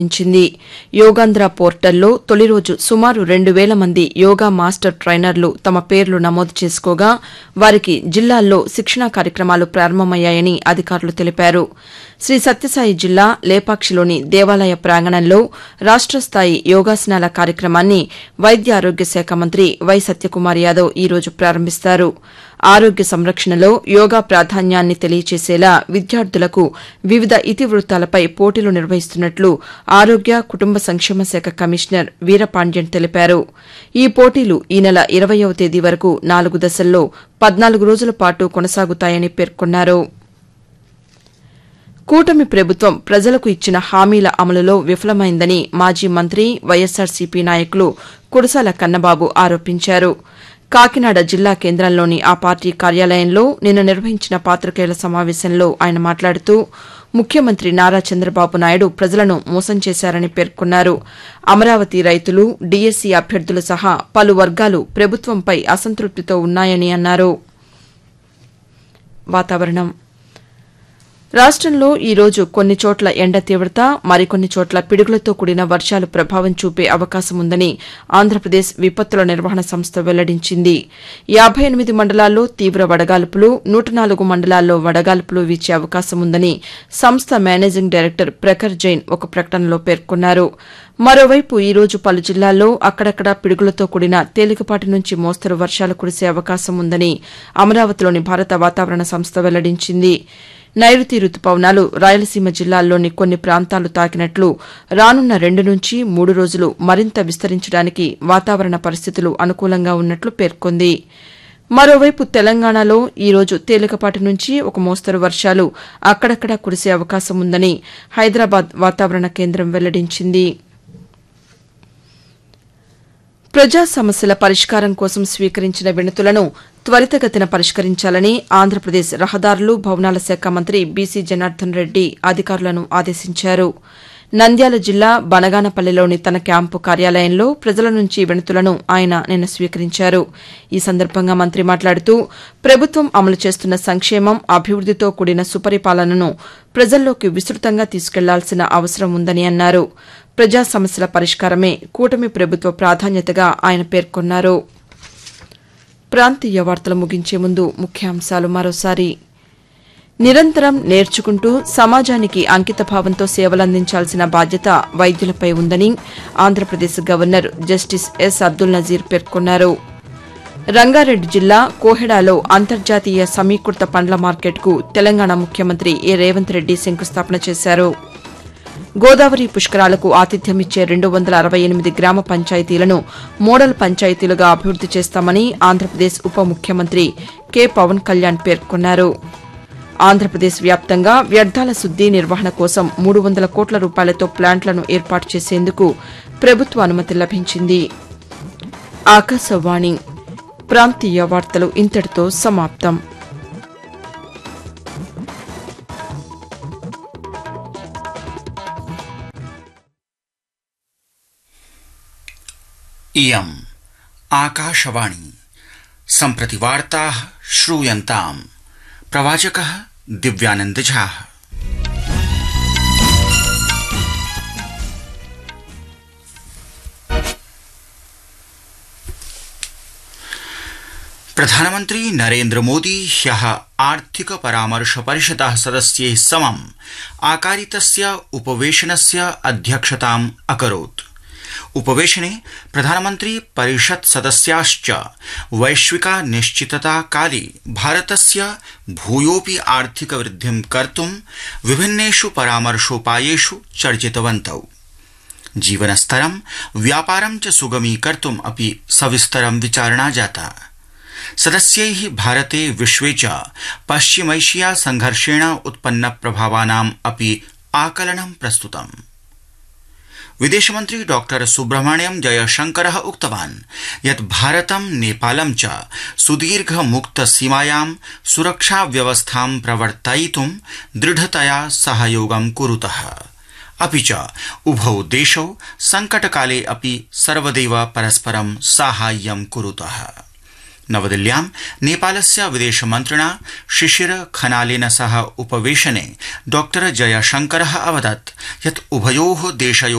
నిర్వహించింది. యోగాంధ్ర పోర్టల్లో తొలి రోజు సుమారు 2,000 మంది యోగా మాస్టర్ ట్రైనర్లు తమ పేర్లు నమోదు చేసుకోగా వారికి జిల్లాల్లో శిక్షణా కార్యక్రమాలు ప్రారంభమయ్యాయని అధికారులు తెలిపారు. శ్రీ సత్యసాయి జిల్లా లేపాక్షిలోని దేవాలయ ప్రాంగణంలో రాష్ట స్థాయి యోగాసనాల కార్యక్రమాన్ని వైద్య ఆరోగ్య శాఖ మంత్రి వై సత్యకుమార్ యాదవ్ ఈ రోజు ప్రారంభిస్తారు. ఆరోగ్య సంరక్షణలో యోగా ప్రాధాన్యాన్ని తెలియచేసేలా విద్యార్థులకు వివిధ ఇతివృత్తాలపై పోటీలు నిర్వహిస్తున్నట్లు ఆరోగ్య కుటుంబ సంక్షేమ శాఖ కమిషనర్ వీరపాండ్యన్ తెలిపారు. ఈ పోటీలు ఈ నెల 20వ తేదీ వరకు 4 దశల్లో 14 రోజుల పాటు కొనసాగుతాయని పేర్కొన్నారు. కూటమి ప్రభుత్వం ప్రజలకు ఇచ్చిన హామీల అమలులో విఫలమైందని మాజీ మంత్రి వైఎస్సార్సీపీ నాయకులు కురసాల కన్నబాబు ఆరోపించారు. కాకినాడ జిల్లా కేంద్రంలోని ఆ పార్టీ కార్యాలయంలో నిన్న నిర్వహించిన పాతికేయుల సమావేశంలో ఆయన మాట్లాడుతూ ముఖ్యమంత్రి నారా చంద్రబాబు నాయుడు ప్రజలను మోసం చేశారని పేర్కొన్నారు. అమరావతి రైతులు, డీఎస్సీ అభ్యర్థులు సహా పలు వర్గాలు ప్రభుత్వంపై అసంతృప్తితో ఉన్నాయని అన్నారు. వాతావరణం రాష్టంలో ఈ రోజు కొన్ని చోట్ల ఎండ తీవ్రత, మరికొన్ని చోట్ల పిడుగులతో కూడిన వర్షాలు ప్రభావం చూపే అవకాశం ఉందని ఆంధ్రప్రదేశ్ విపత్తుల నిర్వహణ సంస్థ వెల్లడించింది. 58 మండలాల్లో తీవ్ర వడగాల్పులు, 104 మండలాల్లో వడగాల్పులు వీచే అవకాశం ఉందని సంస్థ మేనేజింగ్ డైరెక్టర్ ప్రఖర్ జైన్ ఒక ప్రకటనలో పేర్కొన్నారు. మరోవైపు ఈ రోజు పలు జిల్లాల్లో అక్కడక్కడా పిడుగులతో కూడిన తేలికపాటి నుంచి మోస్తరు వర్షాలు కురిసే అవకాశం ఉందని అమరావతిలోని భారత వాతావరణ సంస్థ వెల్లడించింది. నైరుతి రుతుపవనాలు రాయలసీమ జిల్లాల్లోని కొన్ని ప్రాంతాలు తాకినట్లు రానున్న 2 నుంచి 3 రోజులు మరింత విస్తరించడానికి వాతావరణ పరిస్థితులు అనుకూలంగా ఉన్నట్లు పేర్కొంది. మరోవైపు తెలంగాణలో ఈ రోజు తేలికపాటి నుంచి ఒక మోస్తరు వర్షాలు అక్కడక్కడా కురిసే అవకాశం ఉందని హైదరాబాద్ వాతావరణ కేంద్రం వెల్లడించింది. ప్రజా సమస్యల పరిష్కారం కోసం స్వీకరించిన వినతులను త్వరితగతిన పరిష్కరించాలని ఆంధ్రప్రదేశ్ రహదారులు, భవనాల శాఖ మంత్రి బీసీ జనార్దన్ రెడ్డి అధికారులను ఆదేశించారు. నంద్యాల జిల్లా బనగానపల్లిలోని తన క్యాంపు కార్యాలయంలో ప్రజల నుంచి వినతులను ఆయన నిన్న స్వీకరించారు. ఈ సందర్భంగా మంత్రి మాట్లాడుతూ ప్రభుత్వం అమలు చేస్తున్న సంక్షేమం, అభివృద్దితో కూడిన సుపరిపాలనను ప్రజల్లోకి విస్తృతంగా తీసుకెళ్లాల్సిన అవసరం ఉందని అన్నారు. ప్రజా సమస్యల పరిష్కారమే కూటమి ప్రభుత్వ ప్రాధాన్యతగా ఆయన పేర్కొన్నారు. ప్రాంతీయ వార్తలు ముగించే ముందు ముఖ్యాంశాలు మరోసారి. నిరంతరం నేర్చుకుంటూ సమాజానికి అంకితభావంతో సేవలందించాల్సిన బాధ్యత వైద్యులపై ఉందని Andhra Pradesh governor justice yes Abdul Nazir పేర్కొన్నారు. రంగారెడ్డి జిల్లా కోహెడాలో అంతర్జాతీయ సమీకృత పండ్ల మార్కెట్కు తెలంగాణ ముఖ్యమంత్రి ఏ రేవంత్ రెడ్డి శంకుస్థాపన చేశారు. గోదావరి పుష్కరాలకు ఆతిథ్యమిచ్చే 268 గ్రామ పంచాయతీలను మోడల్ పంచాయతీలుగా అభివృద్ది చేస్తామని ఆంధ్రప్రదేశ్ ఉప ముఖ్యమంత్రి కె పవన్ కళ్యాణ్ పేర్కొన్నారు. ఆంధ్రప్రదేశ్ వ్యాప్తంగా వ్యర్థాల శుద్ది నిర్వహణ కోసం 300 కోట్ల రూపాయలతో ప్లాంట్లను ఏర్పాటు చేసేందుకు ప్రభుత్వ అనుమతి లభించింది. ఆకాశవాణి ప్రాంతీయ వార్తలు ఇంతటితో సమాప్తం. इयम् आकाशवाणी सम्प्रति वार्ताः श्रूयन्ताम् प्रवाचकः दिव्यानन्द झा। प्रधानमन्त्री नरेन्द्र मोदी ह्यः आर्थिक परामर्श परिषदः सदस्यैः समम् आकारितस्य उपवेशनस्य अध्यक्षताम् अकरोत्। उपवेशने प्रधानमन्त्री परिषत् सदस्याश्च वैश्विका निश्चितता काले भारतस्य भूयोऽपि आर्थिक वृद्धिं कर्तुं विभिन्नेषु परामर्शोपायेषु चर्चितवन्तौ। जीवनस्तरं, व्यापारं च सुगमीकर्तुम् अपि सविस्तरं विचारणा जाता। सदस्यैः भारते, विश्वे च पश्चिमैशिया संघर्षेण उत्पन्न प्रभावानाम् अपि आकलनं प्रस्तुतम्। विदेशमन्त्री डॉ सुब्रह्मण्यम जयशंकरः उक्तवान् यत् भारतं, नेपालं च सुदीर्घ मुक्त सीमायां सुरक्षा व्यवस्थां प्रवर्तयितुं दृढतया सहयोगं कुरुतः। अपि च उभौ देशौ संकटकाले अपि सर्वदैव परस्परं साहाय्यं कुरुतः। नवदिल्ल्यां नेपालस्य विदेशमन्त्रिणा शिशिर खनालेन सह उपवेशने डॉ जयशंकर अवदत् यत् उभयोः देशयोः